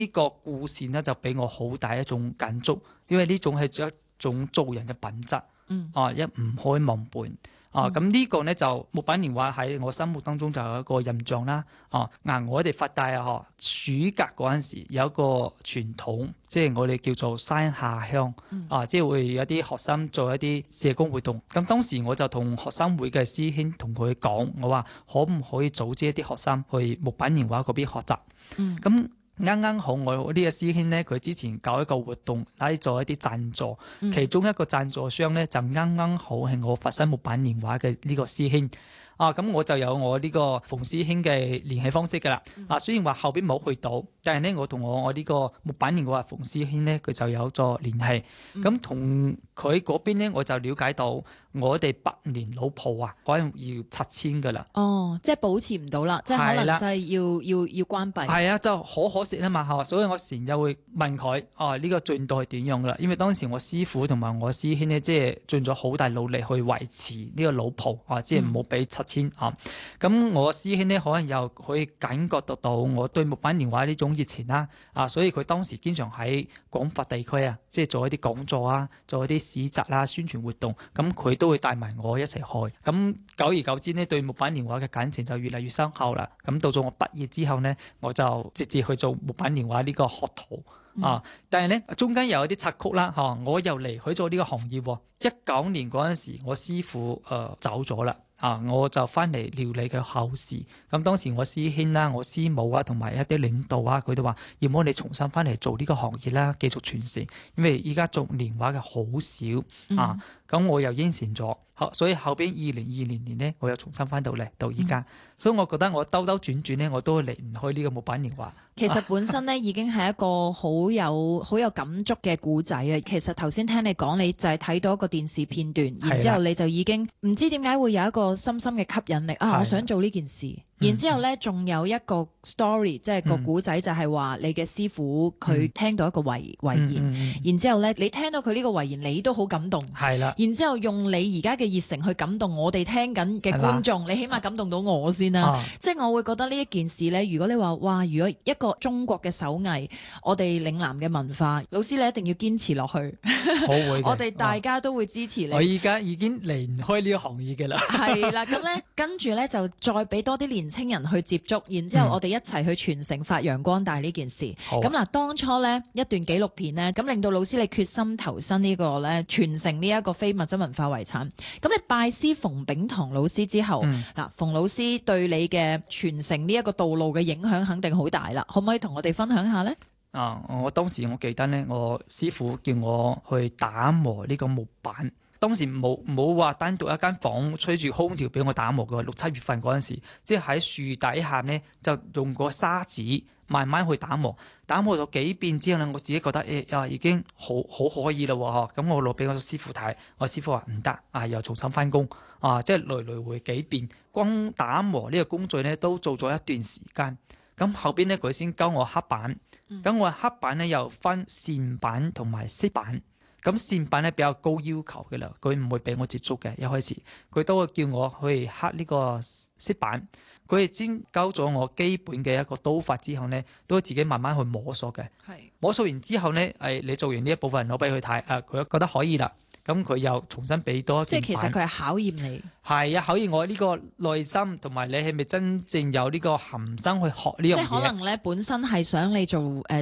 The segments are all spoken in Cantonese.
呢個故事呢就俾我好大一種感觸，因為呢種係一種做人嘅品質，一唔可以忘本。咁呢個呢就木板年畫喺我心目當中就有一個印象啦。我哋佛大暑假嗰陣時有一個傳統，即係我哋叫做山下鄉，即係會有啲學生做一啲社工活動。咁當時我就同學生會嘅師兄同佢講，我話可唔可以組織一啲學生去木板年畫嗰邊學習？咁啱啱好我呢個師兄呢，佢之前搞一個活動嚟做一啲贊助，其中一個贊助商呢，就啱啱好係我佛山木板年畫嘅呢個師兄。咁我就有我呢個馮師兄嘅聯繫方式㗎啦。雖然話後邊冇去到，但係呢，我同我呢個木板年畫馮師兄呢，佢就有咗聯繫。咁同佢嗰邊呢，我就了解到我哋百年老鋪可能要拆遷㗎啦。 即係保持唔到啦，即係可能就係要關閉。 係啊，就可惜啊嘛，所以我成日會問佢呢個進度係點樣㗎啦？因為當時我師傅同埋我師兄呢，即係盡咗好大努力去維持呢個老鋪即係唔好俾拆遷。咁我師兄呢，可能又可以感覺得到我對木板年畫呢種熱情啦。所以佢當時經常喺廣佛地區即係做一啲講座做一啲市集啦、宣傳活動。咁佢都會帶埋我一齊去。咁久而久之呢，對木板年畫嘅感情就越嚟越深厚啦。咁到咗我畢業之後呢，我就直接去做木板年畫呢個學徒。但係呢，中間有啲插曲啦，我又離開咗呢個行業。19年嗰陣時，我師傅走咗啦。我就翻嚟料理佢後事。咁當時我師兄啦、我師母同埋一啲領導佢哋話要唔好你重新翻嚟做呢個行業啦，繼續傳承，因為依家做年畫嘅好少。咁我又應承咗，所以後邊2020年呢，我又重新翻到嚟到而家。所以我覺得我兜兜轉轉呢，我都離唔開呢個木板年畫。 其實本身呢已經係一個好有感觸嘅故仔啊！其實頭先聽你講，你就係睇到一個電視片段，然之後你就已經唔知點解會有一個深深嘅吸引力我想做呢件事。然之後咧，仲有一個 story，即係個古仔就係話你嘅師傅佢聽到一個遺言，然之後咧你聽到佢呢個遺言，你都好感動。係啦。然之後用你而家嘅熱誠去感動我哋聽緊嘅觀眾，你起碼感動到我先啦。即係我會覺得呢一件事咧，如果你話哇，如果一個中國嘅手藝，我哋嶺南嘅文化，老師你一定要堅持落去。我哋大家都會支持你。 我而家已經離唔開呢個行業嘅啦。 係啦，咁咧跟住咧就再俾多啲年青人去接觸，然之後我哋一齊去傳承發揚光大呢件事。咁嗱，當初咧一段紀錄片咧，咁令到老師你決心投身呢個咧傳承呢一個非物質文化遺產。咁你拜師馮炳棠老師之後，馮老師對你嘅傳承呢一個道路嘅影響肯定好大啦。可唔可以同我哋分享下咧？ 我當時我記得咧，我師傅叫我去打磨呢個木板。當時冇話單獨一間房吹住空調俾我打磨嘅。6、7月份嗰陣時，即係喺樹底下呢，就用個砂紙慢慢去打磨。打磨咗幾遍之後呢，我自己覺得已經好可以啦喎。咁我攞俾我師傅睇，我師傅話唔得，又重新翻工即係來回幾遍，光打磨呢個工序呢，都做咗一段時間。咁後邊呢，佢先教我黑板。咁我黑板呢，又分線板同埋色板。咁線板咧比較高要求嘅啦，佢唔會俾我接觸嘅。一開始佢都會叫我去刻呢個色板，佢哋先教咗我基本嘅一個刀法之後呢，都會自己慢慢去摸索嘅。摸索完之後呢，你做完呢一部分攞俾佢睇，佢覺得可以啦。咁佢又重新俾多一件板。 即係其實佢係考驗你。係啊，考驗我呢個內心，同埋你係咪真正有呢個含心去學呢樣嘢？ 即係可能咧，本身係想你做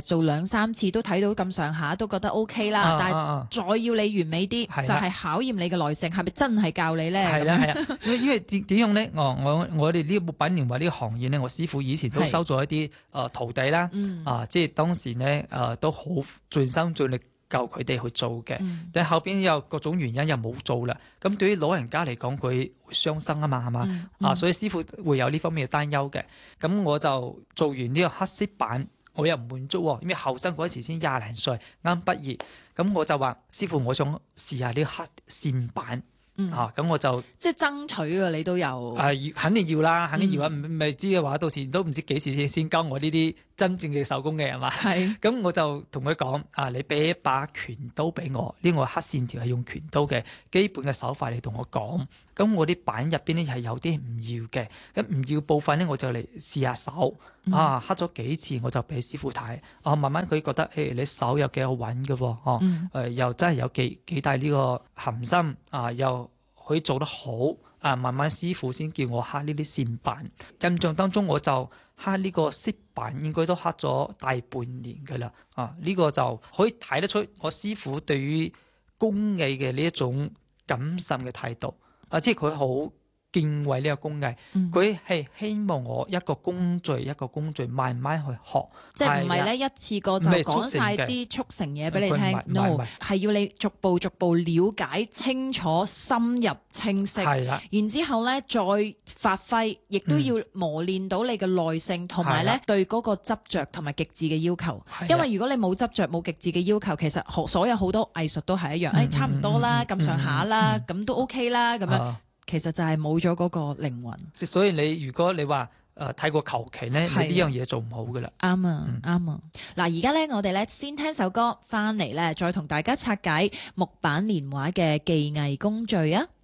2、3次都睇到咁上下，都覺得 OK 啦。但係再要你完美啲，就係考驗你嘅耐性，係咪真係教你咧？係啊，因為點樣咧？我哋呢個木板年畫呢個行業咧，我師傅以前都收咗一啲徒弟啦。即係當時呢，都好盡心盡力教佢哋去做嘅，但係後邊有各種原因又冇做啦。咁對於老人家嚟講，佢會傷心啊嘛，係嘛？所以師傅會有呢方面嘅擔憂嘅。咁我就做完呢個黑色板，我又唔滿足喎，因為後生嗰時先20零歲，啱畢業。咁我就話師傅，我想試下呢個黑線板。咁我就即係爭取啊！你都有肯定要啦，肯定要啊！未知嘅話，到時都唔知幾時先教我呢啲真正嘅手工嘅係嘛？ 係咁我就同佢講啊，你俾一把拳刀俾我，呢個黑線條係用拳刀嘅基本嘅手法，你同我講。咁我啲板入邊咧係有啲唔要嘅，咁唔要部分咧我就嚟試下手啊，黑咗幾次我就俾師傅睇，啊慢慢佢覺得你手有幾好穩嘅喎，又真係有幾大呢個含心啊，又可以做得好啊，慢慢師傅先叫我刻呢啲線板。印象當中我就刻呢個色板應該都刻咗大半年嘅啦，啊呢個就可以睇得出我師傅對於工藝嘅呢一種謹慎嘅態度。即係佢好敬畏呢個工藝，佢係希望我一個工序慢慢去學， 即係唔係咧一次過就講晒啲速成嘢俾你聽 ，no 係要你逐步了解清楚、深入清晰，然之後咧再發揮，亦都要磨練到你嘅耐性，同埋咧對嗰個執着同埋極致嘅要求。因為如果你冇執着、冇極致嘅要求，其實所有好多藝術都係一樣，差唔多啦，咁上下啦，咁都 OK 啦，咁樣。其實就係冇咗嗰個靈魂， 所以如果你話太過求其咧，你呢樣嘢做唔好噶啦。 啱啊，啱啊。嗱，而家咧我哋咧先聽首歌，翻嚟咧再同大家拆解木板年畫嘅技藝工序啊。